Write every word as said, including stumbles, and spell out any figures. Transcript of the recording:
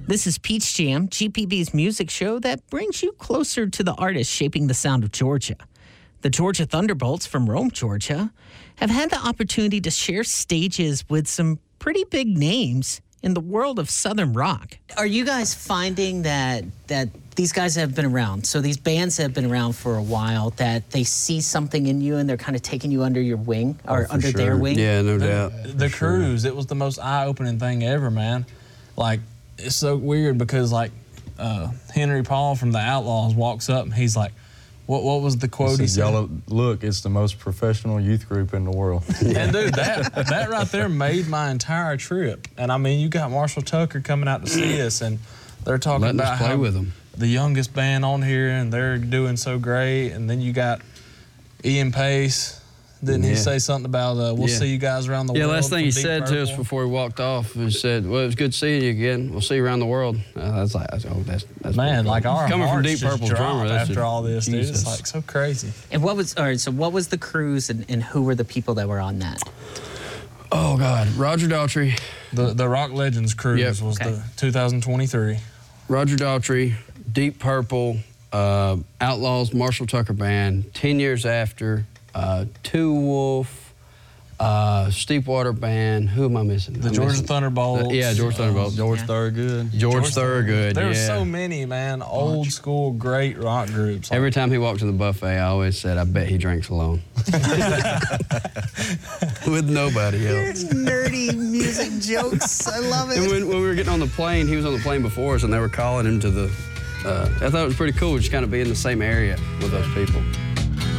This is Peach Jam, G P B's music show that brings you closer to the artists shaping the sound of Georgia. The Georgia Thunderbolts from Rome, Georgia, have had the opportunity to share stages with some pretty big names in the world of Southern rock. Are you guys finding that that these guys have been around, so these bands have been around for a while, that they see something in you and they're kind of taking you under your wing, or oh, under sure. their wing? Yeah, no the, doubt. The cruise, sure. It was the most eye-opening thing ever, man. Like, it's so weird because, like, uh, Henry Paul from the Outlaws walks up and he's like, What what was the quote he said? Y'all look, it's the most professional youth group in the world. And dude, that that right there made my entire trip. And I mean, you got Marshall Tucker coming out to see us, and they're talking Letting about us play how with them. The youngest band on here, and they're doing so great. And then you got Ian Pace. Didn't yeah. he say something about uh, we'll yeah. see you guys around the yeah, world? Yeah, last thing he Deep said Purple? to us before he walked off, he said, well, it was good seeing you again. We'll see you around the world. Uh, I was like, oh, that's, that's Man, cool. like our Coming from hearts Deep just Purple's drop drummer, that's after a, all this, Jesus. dude. It's like so crazy. And what was, all right, so what was the cruise, and, and who were the people that were on that? Oh, God. Roger Daltrey. The the Rock Legends cruise Yep. was Okay. the two thousand twenty-three. Roger Daltrey, Deep Purple, uh, Outlaws, Marshall Tucker Band, ten years after, uh, Two Wolf, uh, Steepwater Band. Who am I missing? The I'm Georgia missing. Thunderbolts. Uh, yeah, Georgia Thunderbolts. George Yeah. Thorogood. George, George Thorogood, There yeah. were so many, man. Old school, great rock groups. Every time he walked to the buffet, I always said, I bet he drinks alone. With nobody else. Nerdy music jokes. I love it. And when, when we were getting on the plane, he was on the plane before us, and they were calling him to the... Uh, I thought it was pretty cool just kind of be in the same area with those people.